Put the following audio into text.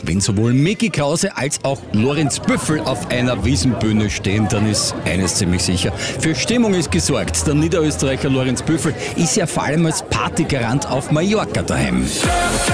Wenn sowohl Micky Krause als auch Lorenz Büffel auf einer Wiesenbühne stehen, dann ist eines ziemlich sicher: für Stimmung ist gesorgt. Der Niederösterreicher Lorenz Büffel ist ja vor allem als Partygarant auf Mallorca daheim.